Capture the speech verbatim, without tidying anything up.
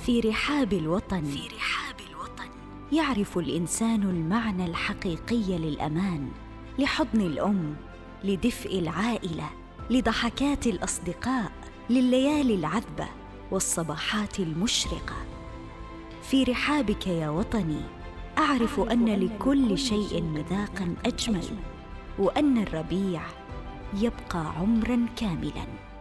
في رحاب الوطن في رحاب الوطن يعرف الإنسان المعنى الحقيقي للأمان، لحضن الأم، لدفء العائلة، لضحكات الأصدقاء، لليالي العذبة والصباحات المشرقة. في رحابك يا وطني أعرف أن لكل شيء مذاقاً أجمل، وأن الربيع يبقى عمراً كاملاً.